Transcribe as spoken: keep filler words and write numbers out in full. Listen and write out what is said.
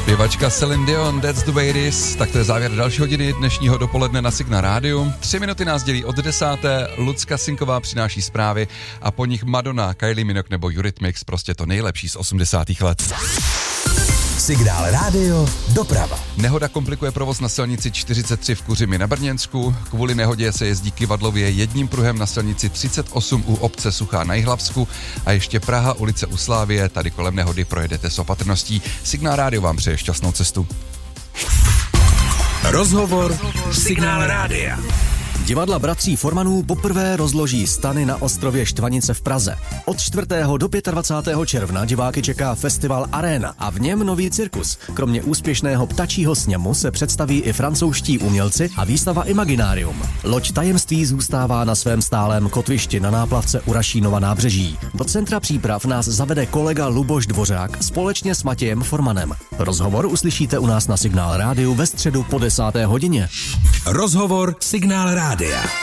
Zpěvačka Celine Dion, That's the way it is. Tak to je závěr další hodiny dnešního dopoledne na Signál Rádiu. Tři minuty nás dělí od desáté, Lucka Sinková přináší zprávy a po nich Madonna, Kylie Minogue nebo Eurythmics, prostě to nejlepší z osmdesátých let. Signál Rádio, doprava. Nehoda komplikuje provoz na silnici čtyřicet tři v Kuřimi na Brněnsku. Kvůli nehodě se jezdí kyvadlově jedním pruhem na silnici třicet osm u obce Suchá na Jihlavsku a ještě Praha, ulice u Slávie. Tady kolem nehody projedete s opatrností. Signál Rádio vám přeje šťastnou cestu. Rozhovor Signál Rádia. Divadla bratří Formanů poprvé rozloží stany na ostrově Štvanice v Praze. Od čtvrtého do dvacátého pátého června diváky čeká festival Arena a v něm nový cirkus. Kromě úspěšného Ptačího sněmu se představí i francouzští umělci a výstava Imaginárium. Loď Tajemství zůstává na svém stálém kotvišti na náplavce u Rašínova nábřeží. Do centra příprav nás zavede kolega Luboš Dvořák společně s Matějem Formanem. Rozhovor uslyšíte u nás na Signál Rádiu ve středu po desáté hodině. Rozhovor Signál Rádia.